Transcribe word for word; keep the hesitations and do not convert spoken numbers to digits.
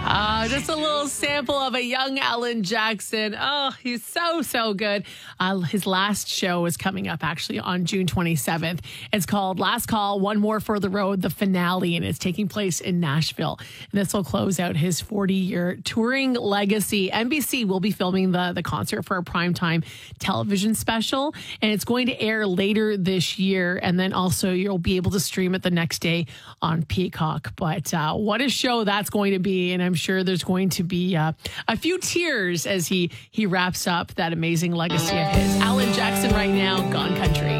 Uh, just a little sample of a young Alan Jackson. Oh, he's so, so good. Uh, his last show is coming up actually on June twenty-seventh. It's called Last Call, One More for the Road, the finale, and it's taking place in Nashville. And this will close out his forty-year touring legacy. N B C will be filming the, the concert for a primetime television special, and it's going to air later this year. And then also you'll be able to stream it the next day on Peacock. But uh, what a show that's going to be. And I'm sure there's going to be uh, a few tears as he, he wraps up that amazing legacy of his. Alan Jackson right now, Gone Country.